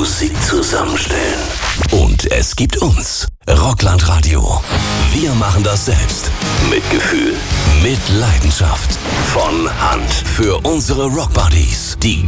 Musik zusammenstellen. Und es gibt uns. Rockland-Radio. Wir machen das selbst. Mit Gefühl. Mit Leidenschaft. Von Hand. Für unsere Rockbuddies. Die